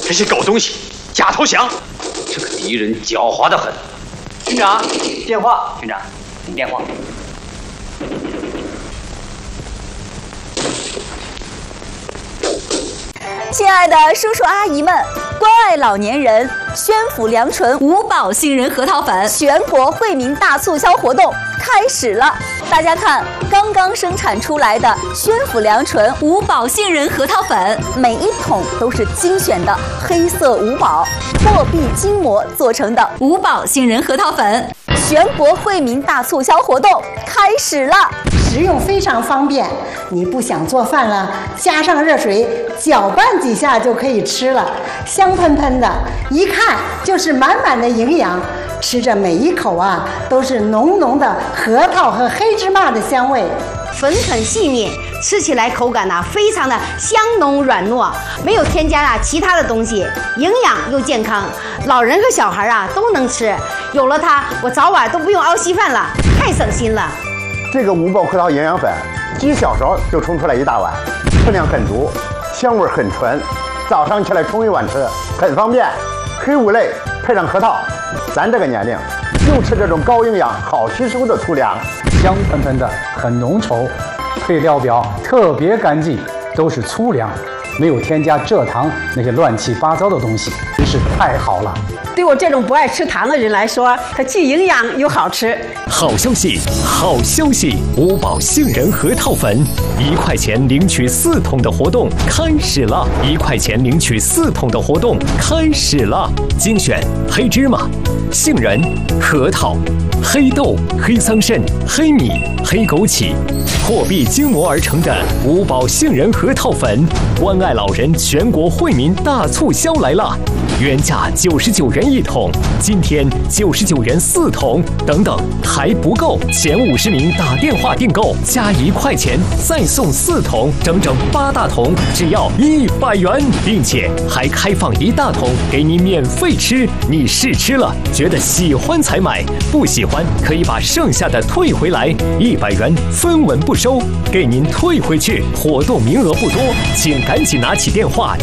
这些狗东西，假投降！这个敌人狡猾得很。 军长，电话。 军长，请电话。 亲爱的叔叔阿姨们，关爱老年人，宣府良纯五宝杏仁核桃粉全国惠民大促销活动开始了！大家看，刚刚生产出来的宣府良纯五宝杏仁核桃粉，每一桶都是精选的黑色五宝货币筋膜做成的五宝杏仁核桃粉，全国惠民大促销活动开始了！ 食用非常方便，你不想做饭了，加上热水搅拌几下就可以吃了，香喷喷的，一看就是满满的营养。吃着每一口啊，都是浓浓的核桃和黑芝麻的香味， 粉很细腻，吃起来口感非常的香浓软糯，没有添加其他的东西，营养又健康，老人和小孩都能吃。有了它，我早晚都不用熬稀饭了，太省心了。 这个五宝核桃营养粉，几小勺就冲出来一大碗，分量很足，香味很纯，早上起来冲一碗吃，很方便。黑五类配上核桃，咱这个年龄就吃这种高营养、好吸收的粗粮， 香喷喷的，很浓稠，配料表特别干净，都是粗粮，没有添加蔗糖那些乱七八糟的东西，真是太好了。 对我这种不爱吃糖的人来说，它既营养又好吃。 好消息，好消息！五宝杏仁核桃粉，1块钱领取4桶的活动开始了！1块钱领取4桶的活动开始了！精选黑芝麻、杏仁、核桃、黑豆、黑桑葚、黑米、黑枸杞，货币精磨而成的五宝杏仁核桃粉，关爱老人全国惠民大促销来了！原价99元1桶，今天99元4桶，等等还不够，前50名打电话订购加1块钱再送4桶，整整8大桶，只要100元，并且还开放1大桶给你免费吃。你试吃了，觉得喜欢才买，不喜欢可以把剩下的退回来，100元分文不收，给您退回去。活动名额不多，请赶紧拿起电话